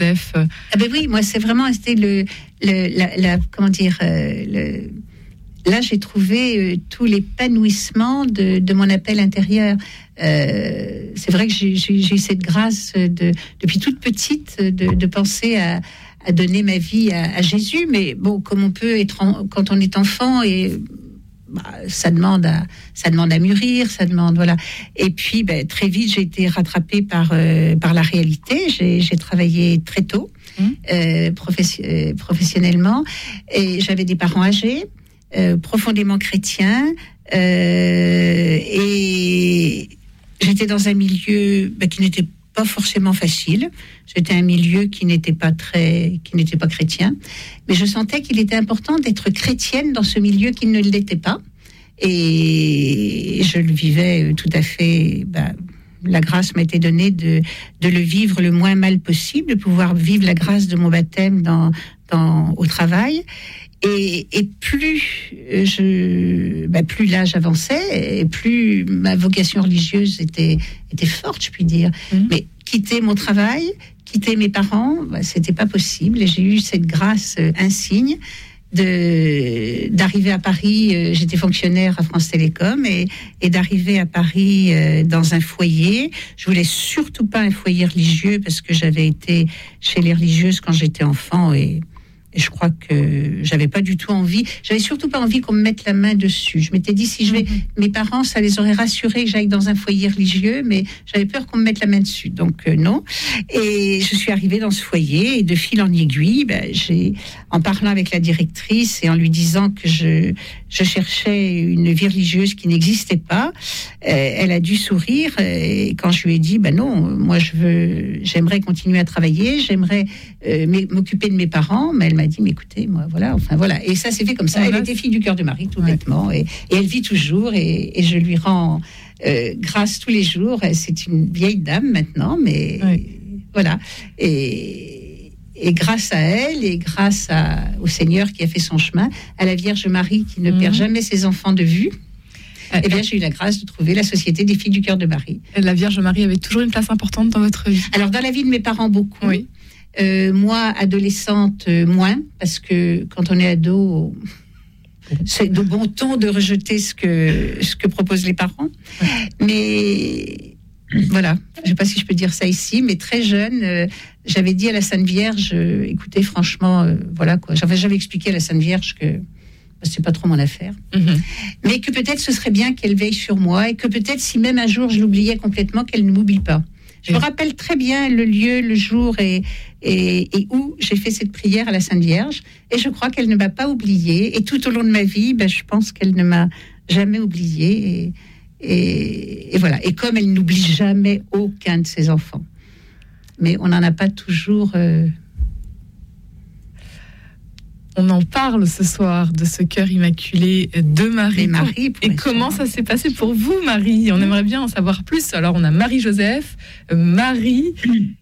Joseph. Ah ben oui, moi c'est vraiment c'était comment dire là j'ai trouvé tout l'épanouissement de mon appel intérieur. C'est vrai que j'ai eu cette grâce depuis toute petite de penser à donner ma vie à Jésus, mais bon, comme on peut être quand on est enfant et ça demande à mûrir, ça demande voilà. Et puis très vite j'ai été rattrapée par la réalité. J'ai travaillé très tôt professionnellement et j'avais des parents âgés, profondément chrétiens, et j'étais dans un milieu qui n'était pas forcément facile. C'était un milieu qui n'était pas chrétien, mais je sentais qu'il était important d'être chrétienne dans ce milieu qui ne l'était pas, et je le vivais tout à fait. La grâce m'a été donnée de le vivre le moins mal possible, de pouvoir vivre la grâce de mon baptême au travail. Et plus plus l'âge avançait, et plus ma vocation religieuse était forte, je puis dire. Mais quitter mon travail, quitter mes parents, c'était pas possible. Et j'ai eu cette grâce insigne d'arriver à Paris. J'étais fonctionnaire à France Télécom, et d'arriver à Paris dans un foyer. Je voulais surtout pas un foyer religieux, parce que j'avais été chez les religieuses quand j'étais enfant, et je crois que j'avais pas du tout envie. J'avais surtout pas envie qu'on me mette la main dessus. Je m'étais dit, si je vais, mes parents, ça les aurait rassurés que j'aille dans un foyer religieux, mais j'avais peur qu'on me mette la main dessus. Donc non. Et je suis arrivée dans ce foyer, et de fil en aiguille, en parlant avec la directrice et en lui disant que je cherchais une vie religieuse qui n'existait pas, elle a dû sourire. Et quand je lui ai dit, non, moi j'aimerais continuer à travailler, j'aimerais m'occuper de mes parents, mais elle m'a dit, mais écoutez, moi, voilà. Et ça s'est fait comme ça. Elle était fille du cœur de Marie, tout bêtement, et elle vit toujours, et je lui rends grâce tous les jours. C'est une vieille dame maintenant, mais voilà. Et grâce à elle, et grâce au Seigneur qui a fait son chemin, à la Vierge Marie qui ne perd jamais ses enfants de vue, j'ai eu la grâce de trouver la Société des filles du cœur de Marie. La Vierge Marie avait toujours une place importante dans votre vie? Alors, dans la vie de mes parents, beaucoup. Oui. Moi, adolescente, moins, parce que quand on est ado, c'est de bon ton de rejeter ce que proposent les parents. Mais voilà, je ne sais pas si je peux dire ça ici, mais très jeune, j'avais dit à la Sainte Vierge, écoutez, franchement, voilà quoi. J'avais expliqué à la Sainte Vierge que c'est pas trop mon affaire, mais que peut-être ce serait bien qu'elle veille sur moi, et que peut-être si même un jour je l'oubliais complètement, qu'elle ne m'oublie pas. Je me rappelle très bien le lieu, le jour et où j'ai fait cette prière à la Sainte Vierge, et je crois qu'elle ne m'a pas oubliée, et tout au long de ma vie, je pense qu'elle ne m'a jamais oubliée, et voilà. Et comme elle n'oublie jamais aucun de ses enfants, mais on n'en a pas toujours... On en parle ce soir de ce cœur immaculé de Marie. Et comment ça s'est passé pour vous, Marie? On aimerait bien en savoir plus. Alors, on a Marie-Joseph, Marie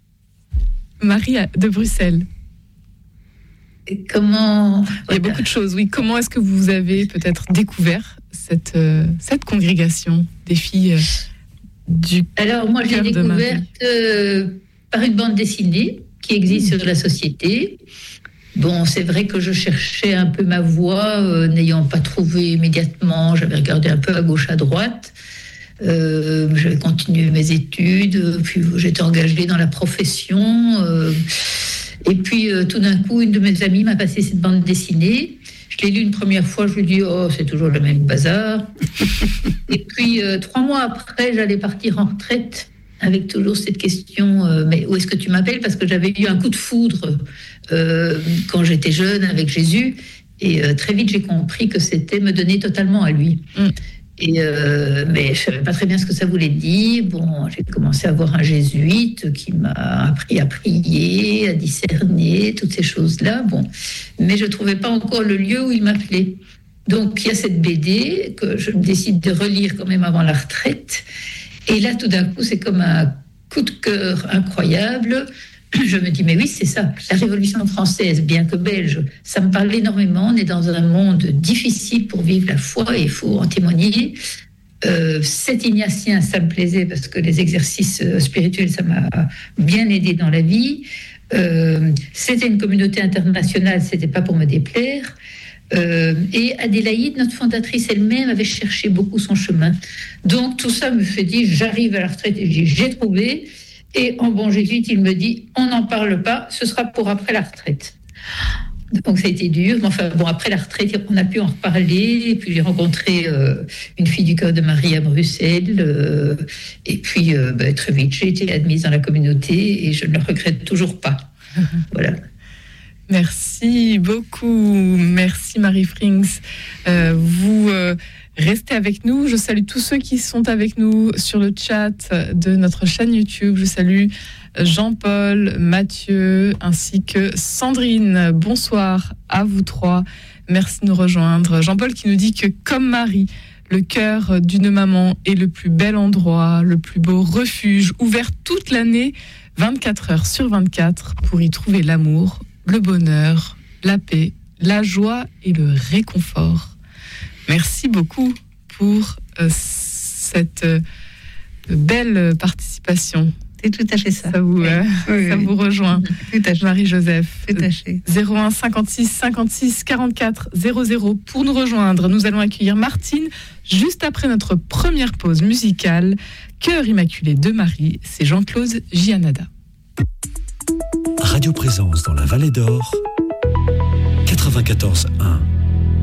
de Bruxelles. Et comment... Il y a beaucoup de choses, oui. Comment est-ce que vous avez peut-être découvert cette congrégation des filles du cœur de Marie? Alors, moi, je l'ai découverte par une bande dessinée qui existe sur la Société. Bon, c'est vrai que je cherchais un peu ma voie, n'ayant pas trouvé immédiatement. J'avais regardé un peu à gauche, à droite. J'avais continué mes études, puis j'étais engagée dans la profession. Et puis, tout d'un coup, une de mes amies m'a passé cette bande dessinée. Je l'ai lue une première fois, je lui ai dit « Oh, c'est toujours le même bazar ». Et puis, 3 mois après, j'allais partir en retraite, avec toujours cette question, mais où est-ce que tu m'appelles? Parce que j'avais eu un coup de foudre quand j'étais jeune avec Jésus, et très vite j'ai compris que c'était me donner totalement à lui. Et mais je ne savais pas très bien ce que ça voulait dire. Bon, j'ai commencé à voir un jésuite qui m'a appris à prier, à discerner, toutes ces choses-là. Bon, mais je ne trouvais pas encore le lieu où il m'appelait. Donc il y a cette BD que je décide de relire quand même avant la retraite. Et là, tout d'un coup, c'est comme un coup de cœur incroyable. Je me dis, mais oui, c'est ça. La Révolution française, bien que belge, ça me parle énormément. On est dans un monde difficile pour vivre la foi, et il faut en témoigner. Cet ignatien, ça me plaisait parce que les exercices spirituels, ça m'a bien aidé dans la vie. C'était une communauté internationale, c'était pas pour me déplaire. Et Adélaïde, notre fondatrice elle-même, avait cherché beaucoup son chemin. Donc tout ça me fait dire, j'arrive à la retraite et j'ai trouvé. Et en bon jésuite, il me dit, on n'en parle pas, ce sera pour après la retraite. Donc ça a été dur, mais enfin bon, après la retraite, on a pu en reparler. Et puis j'ai rencontré une fille du cœur de Marie à Bruxelles. Et puis très vite, j'ai été admise dans la communauté et je ne le regrette toujours pas. Voilà. Merci beaucoup. Merci Marie Frings. Vous restez avec nous. Je salue tous ceux qui sont avec nous sur le chat de notre chaîne YouTube. Je salue Jean-Paul, Mathieu, ainsi que Sandrine. Bonsoir à vous trois. Merci de nous rejoindre. Jean-Paul qui nous dit que comme Marie, le cœur d'une maman est le plus bel endroit, le plus beau refuge, ouvert toute l'année, 24 heures sur 24, pour y trouver l'amour, le bonheur, la paix, la joie et le réconfort. Merci beaucoup pour cette belle participation. C'est tout à fait ça. Ça vous rejoint. Tout à fait. Marie-Joseph. Tout à fait. 01 56 56 44 00 pour nous rejoindre. Nous allons accueillir Martine juste après notre première pause musicale. Cœur immaculé de Marie, c'est Jean-Claude Gianada. Radio Présence dans la Vallée d'Or, 94.1.